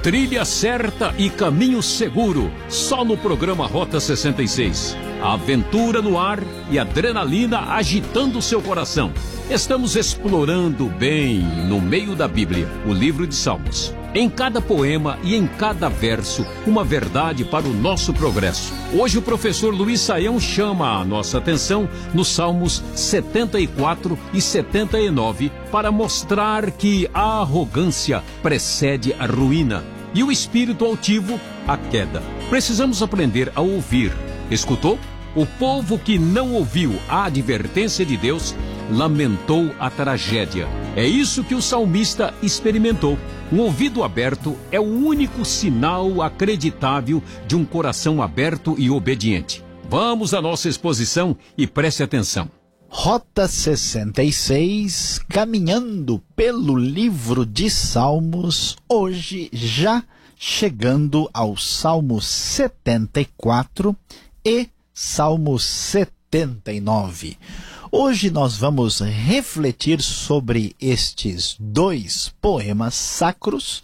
Trilha certa e caminho seguro, só no programa Rota 66. Aventura no ar e adrenalina agitando seu coração. Estamos explorando bem, no meio da Bíblia, o livro de Salmos. Em cada poema e em cada verso, uma verdade para o nosso progresso. Hoje o professor Luiz Saião chama a nossa atenção nos Salmos 74 e 79 para mostrar que a arrogância precede a ruína e o espírito altivo a queda. Precisamos aprender a ouvir. Escutou? O povo que não ouviu a advertência de Deus lamentou a tragédia. É isso que o salmista experimentou. Um ouvido aberto é o único sinal acreditável de um coração aberto e obediente. Vamos à nossa exposição e preste atenção. Rota 66, caminhando pelo livro de Salmos, hoje já chegando ao Salmo 74 e Salmo 79. Hoje nós vamos refletir sobre estes dois poemas sacros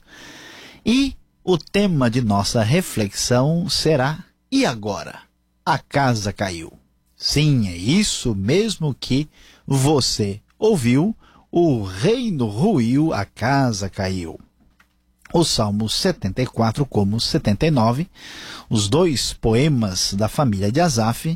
e o tema de nossa reflexão será: e agora? A casa caiu. Sim, é isso mesmo que você ouviu. O reino ruiu, a casa caiu. O Salmo 74 como 79, os dois poemas da família de Asaf,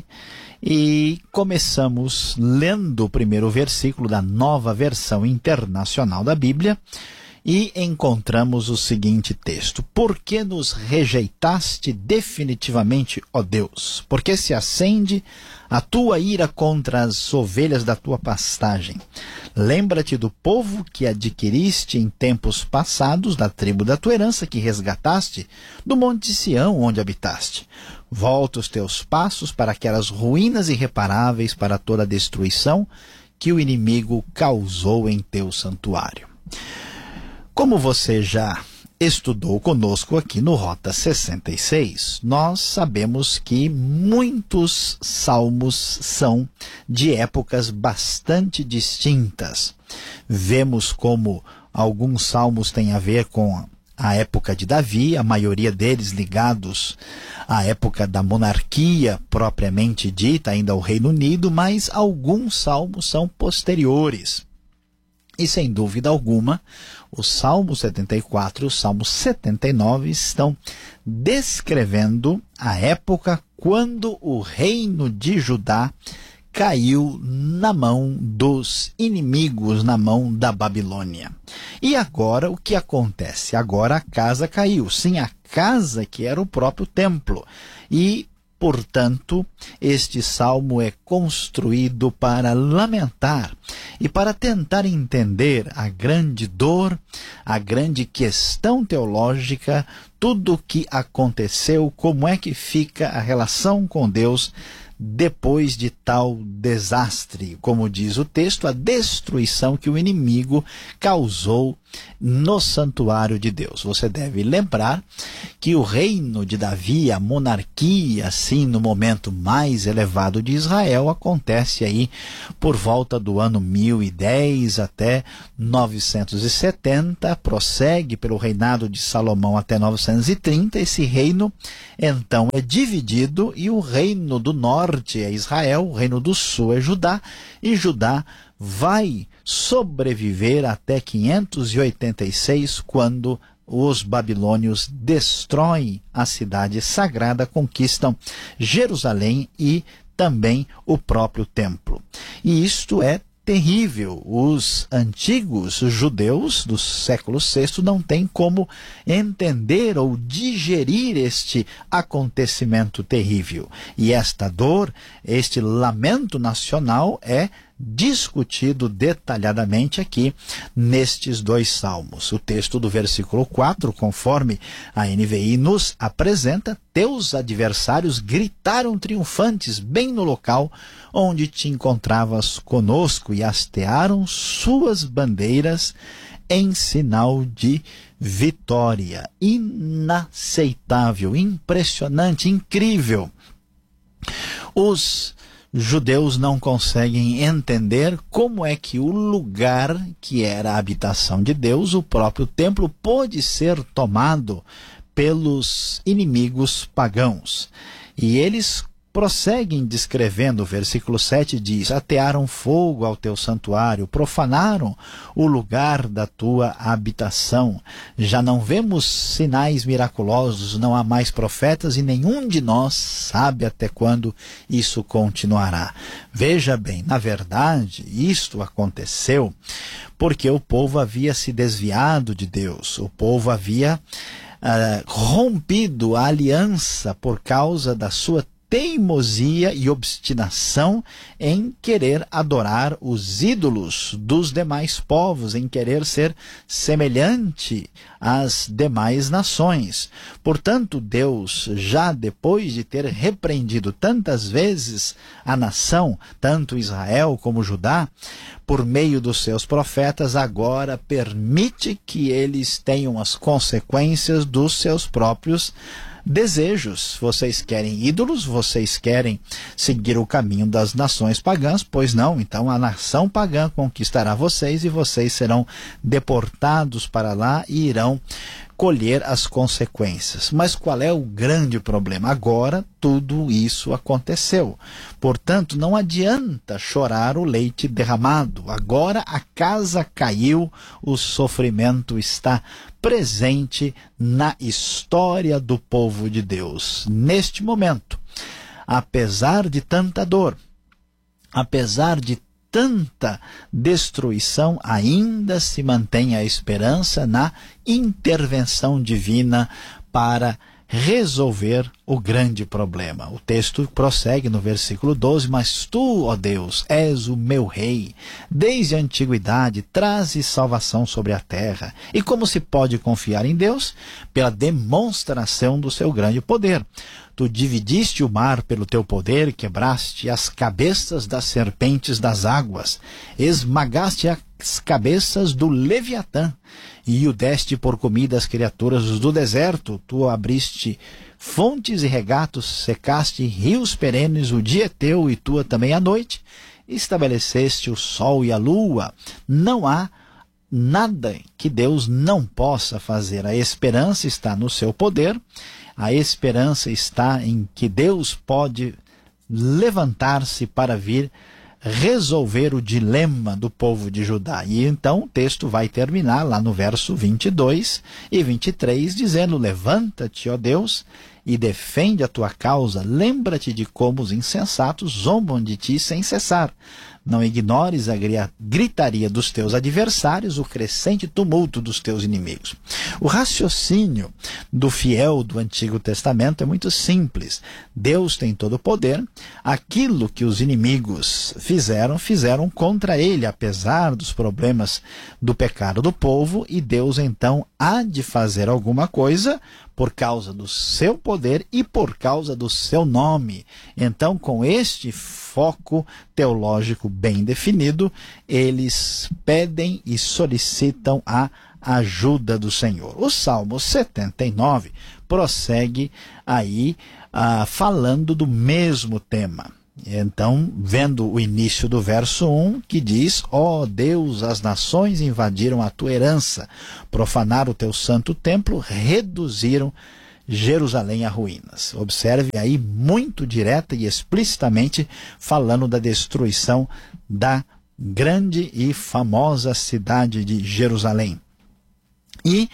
e começamos lendo o primeiro versículo da Nova Versão Internacional da Bíblia e encontramos o seguinte texto: Por que nos rejeitaste definitivamente, ó Deus? Por que se acende a tua ira contra as ovelhas da tua pastagem? Lembra-te do povo que adquiriste em tempos passados, da tribo da tua herança que resgataste, do monte Sião onde habitaste. Volta os teus passos para aquelas ruínas irreparáveis, para toda a destruição que o inimigo causou em teu santuário. Como você já estudou conosco aqui no Rota 66, nós sabemos que muitos salmos são de épocas bastante distintas. Vemos como alguns salmos têm a ver com a época de Davi, a maioria deles ligados à época da monarquia propriamente dita, ainda ao Reino Unido, mas alguns salmos são posteriores. E sem dúvida alguma, o Salmo 74 e o Salmo 79 estão descrevendo a época quando o reino de Judá caiu na mão dos inimigos, na mão da Babilônia. E agora o que acontece? Agora a casa caiu. Sim, a casa que era o próprio templo. E portanto, este salmo é construído para lamentar e para tentar entender a grande dor, a grande questão teológica, tudo o que aconteceu, como é que fica a relação com Deus depois de tal desastre, como diz o texto, a destruição que o inimigo causou no santuário de Deus. Você deve lembrar que o reino de Davi, a monarquia, assim, no momento mais elevado de Israel, acontece aí por volta do ano 1010 até 970, prossegue pelo reinado de Salomão até 930. Esse reino, então, é dividido e o reino do norte é Israel, o reino do sul é Judá, e Judá vai sobreviver até 586, quando os babilônios destroem a cidade sagrada, conquistam Jerusalém e também o próprio templo. E isto é terrível. Os antigos judeus do século VI não têm como entender ou digerir este acontecimento terrível. E esta dor, este lamento nacional é discutido detalhadamente aqui nestes dois salmos. O texto do versículo 4, conforme a NVI nos apresenta: teus adversários gritaram triunfantes bem no local onde te encontravas conosco e hastearam suas bandeiras em sinal de vitória. Inaceitável, impressionante, incrível. Os judeus não conseguem entender como é que o lugar que era a habitação de Deus, o próprio templo, pôde ser tomado pelos inimigos pagãos. E eles prosseguem descrevendo, o versículo 7 diz: atearam fogo ao teu santuário, profanaram o lugar da tua habitação. Já não vemos sinais miraculosos, não há mais profetas e nenhum de nós sabe até quando isso continuará. Veja bem, na verdade, isto aconteceu porque o povo havia se desviado de Deus, o povo havia rompido a aliança por causa da sua teimosia e obstinação em querer adorar os ídolos dos demais povos, em querer ser semelhante às demais nações. Portanto, Deus, já depois de ter repreendido tantas vezes a nação, tanto Israel como Judá, por meio dos seus profetas, agora permite que eles tenham as consequências dos seus próprios desejos. Vocês querem ídolos? Vocês querem seguir o caminho das nações pagãs? Pois não, então a nação pagã conquistará vocês e vocês serão deportados para lá e irão colher as consequências. Mas qual é o grande problema? Agora tudo isso aconteceu. Portanto, não adianta chorar o leite derramado. Agora a casa caiu, o sofrimento está presente na história do povo de Deus. Neste momento, apesar de tanta dor, apesar de tanta destruição, ainda se mantém a esperança na intervenção divina para resolver o grande problema. O texto prossegue no versículo 12: mas tu, ó Deus, és o meu rei. Desde a antiguidade trazes salvação sobre a terra. E como se pode confiar em Deus? Pela demonstração do seu grande poder. Tu dividiste o mar pelo teu poder, quebraste as cabeças das serpentes das águas, esmagaste as cabeças do Leviatã, e o deste por comida às criaturas do deserto. Tu abriste fontes e regatos, secaste rios perenes, o dia é teu e tua também a noite. Estabeleceste o sol e a lua. Não há nada que Deus não possa fazer. A esperança está no seu poder. A esperança está em que Deus pode levantar-se para vir resolver o dilema do povo de Judá. E então o texto vai terminar lá no verso 22 e 23, dizendo: levanta-te, ó Deus, e defende a tua causa. Lembra-te de como os insensatos zombam de ti sem cessar. Não ignores a gritaria dos teus adversários, o crescente tumulto dos teus inimigos. O raciocínio do fiel do Antigo Testamento é muito simples. Deus tem todo o poder. Aquilo que os inimigos fizeram contra ele, apesar dos problemas do pecado do povo, e Deus então há de fazer alguma coisa por causa do seu poder e por causa do seu nome. Então, com este foco teológico bem definido, eles pedem e solicitam a ajuda do Senhor. O Salmo 79 prossegue aí falando do mesmo tema. Então, vendo o início do verso 1, que diz: ó Deus, as nações invadiram a tua herança, profanaram o teu santo templo, reduziram Jerusalém a ruínas. Observe aí muito direta e explicitamente falando da destruição da grande e famosa cidade de Jerusalém. E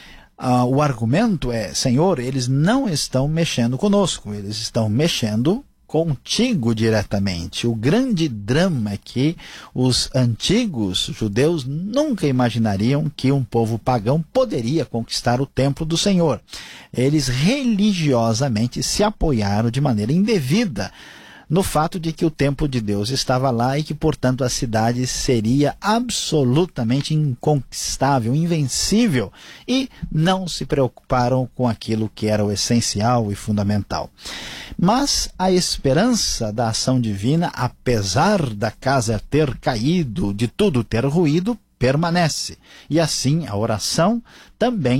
o argumento é: Senhor, eles não estão mexendo conosco, eles estão mexendo contigo diretamente. O grande drama é que os antigos judeus nunca imaginariam que um povo pagão poderia conquistar o templo do Senhor. Eles religiosamente se apoiaram de maneira indevida no fato de que o templo de Deus estava lá e que, portanto, a cidade seria absolutamente inconquistável, invencível, e não se preocuparam com aquilo que era o essencial e fundamental. Mas a esperança da ação divina, apesar da casa ter caído, de tudo ter ruído, permanece. E assim a oração também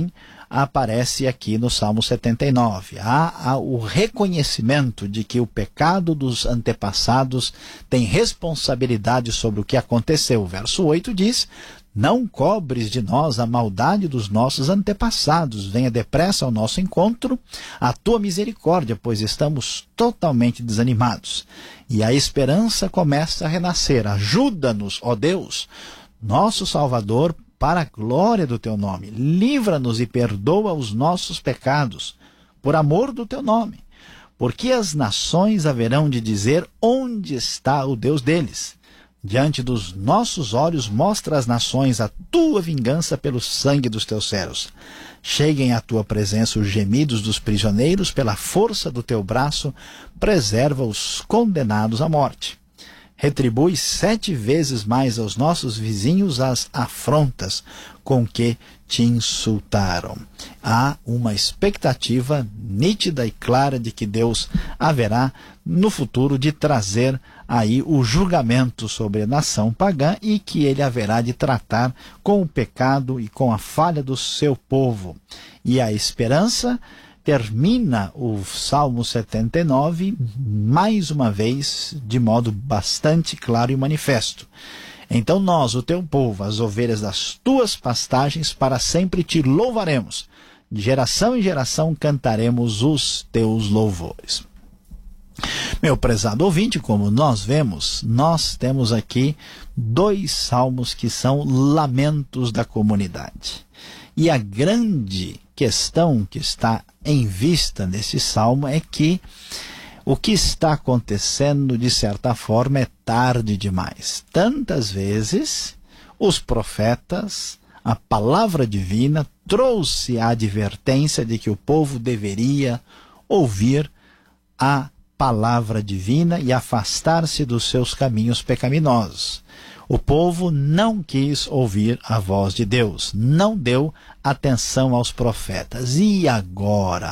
aparece aqui no Salmo 79. Há o reconhecimento de que o pecado dos antepassados tem responsabilidade sobre o que aconteceu. O verso 8 diz: não cobres de nós a maldade dos nossos antepassados, venha depressa ao nosso encontro a tua misericórdia, pois estamos totalmente desanimados. E a esperança começa a renascer. Ajuda-nos, ó Deus, nosso Salvador, para a glória do teu nome. Livra-nos e perdoa os nossos pecados, por amor do teu nome. Porque as nações haverão de dizer: onde está o Deus deles? Diante dos nossos olhos mostra às nações a tua vingança pelo sangue dos teus servos. Cheguem à tua presença os gemidos dos prisioneiros, pela força do teu braço, preserva os condenados à morte. Retribui 7 vezes mais aos nossos vizinhos as afrontas com que te insultaram. Há uma expectativa nítida e clara de que Deus haverá no futuro de trazer aí o julgamento sobre a nação pagã e que ele haverá de tratar com o pecado e com a falha do seu povo. E a esperança termina o Salmo 79, mais uma vez, de modo bastante claro e manifesto. Então nós, o teu povo, as ovelhas das tuas pastagens, para sempre te louvaremos. De geração em geração cantaremos os teus louvores. Meu prezado ouvinte, como nós vemos, nós temos aqui 2 salmos que são lamentos da comunidade. E a grande questão que está em vista nesse salmo é que o que está acontecendo, de certa forma, é tarde demais. Tantas vezes os profetas, a palavra divina, trouxe a advertência de que o povo deveria ouvir a palavra divina e afastar-se dos seus caminhos pecaminosos. O povo não quis ouvir a voz de Deus, não deu atenção aos profetas. E agora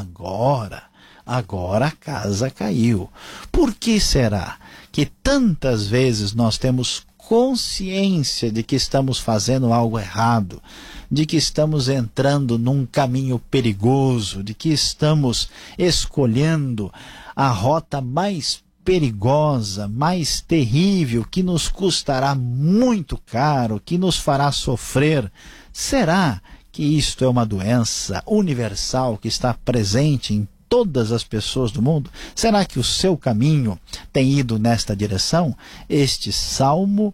a casa caiu. Por que será que tantas vezes nós temos consciência de que estamos fazendo algo errado, de que estamos entrando num caminho perigoso, de que estamos escolhendo a rota mais perigosa, mais terrível, que nos custará muito caro, que nos fará sofrer? Será que isto é uma doença universal que está presente em todas as pessoas do mundo? Será que o seu caminho tem ido nesta direção? Este salmo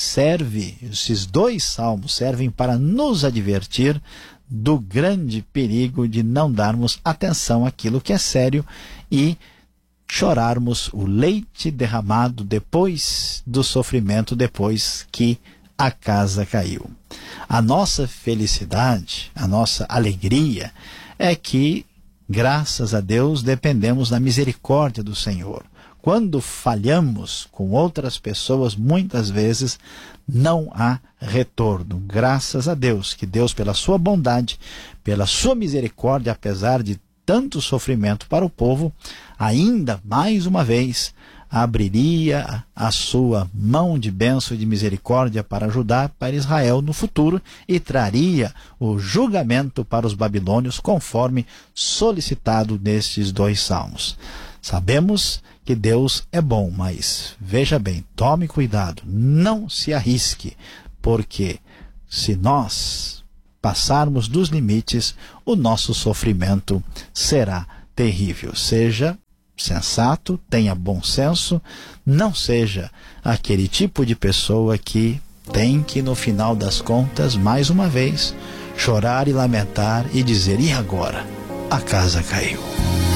esses 2 salmos servem para nos advertir do grande perigo de não darmos atenção àquilo que é sério e chorarmos o leite derramado depois do sofrimento, depois que a casa caiu. A nossa felicidade, a nossa alegria é que, graças a Deus, dependemos da misericórdia do Senhor. Quando falhamos com outras pessoas, muitas vezes não há retorno. Graças a Deus, que Deus, pela sua bondade, pela sua misericórdia, apesar de tanto sofrimento para o povo, ainda mais uma vez abriria a sua mão de bênção e de misericórdia para ajudar para Israel no futuro e traria o julgamento para os babilônios, conforme solicitado nestes 2 salmos. Sabemos que Deus é bom, mas veja bem, tome cuidado, não se arrisque, porque se nós passarmos dos limites, o nosso sofrimento será terrível. Seja sensato, tenha bom senso, não seja aquele tipo de pessoa que tem que, no final das contas, mais uma vez, chorar e lamentar e dizer: e agora? A casa caiu.